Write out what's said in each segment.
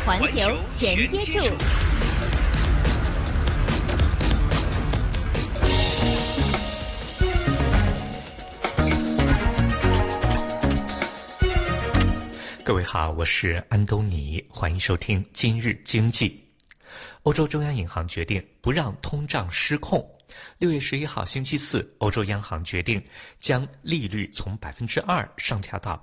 环球全接触。 各位好，我是安东尼，欢迎收听今日经济。欧洲中央银行决定不让通胀失控。6月11号星期四，欧洲央行决定将利率从 2% 上调到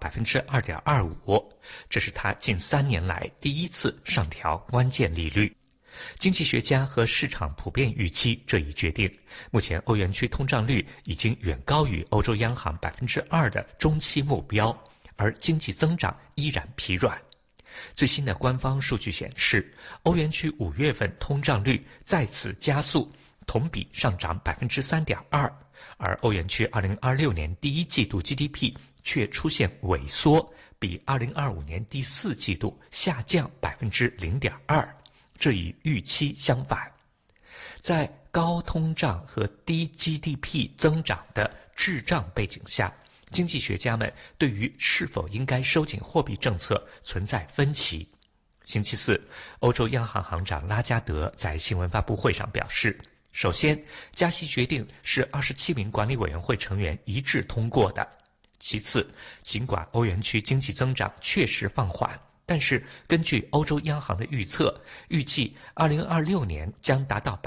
2.25%， 这是它近3年来第一次上调关键利率。经济学家和市场普遍预期这一决定。目前欧元区通胀率已经远高于欧洲央行 2% 的中期目标，而经济增长依然疲软。最新的官方数据显示，欧元区5月份通胀率再次加速，同比上涨 3.2%， 而欧元区2026年第一季度 GDP 却出现萎缩，比2025年第4季度下降 0.2%， 这与预期相反。在高通胀和低 GDP 增长的滞胀背景下，经济学家们对于是否应该收紧货币政策存在分歧。星期四，欧洲央行行长拉加德在新闻发布会上表示，首先，加息决定是27名管理委员会成员一致通过的。其次，尽管欧元区经济增长确实放缓，但是根据欧洲央行的预测，预计2026年将达到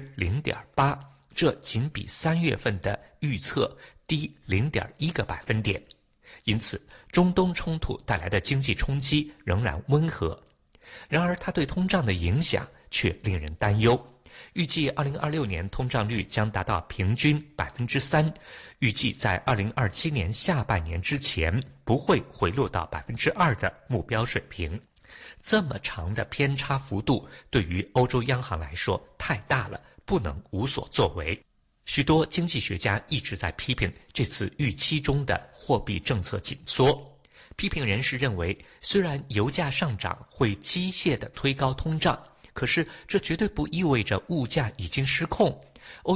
0.8%， 这仅比3月份的预测低 0.1个百分点。因此，中东冲突带来的经济冲击仍然温和。然而，它对通胀的影响却令人担忧。预计2026年通胀率将达到平均 3%， 预计在2027年下半年之前不会回落到 2% 的目标水平。这么长的偏差幅度对于欧洲央行来说太大了，不能无所作为。许多经济学家一直在批评这次预期中的货币政策紧缩。批评人士认为，虽然油价上涨会机械地推高通胀，可是这绝对不意味着物价已经失控。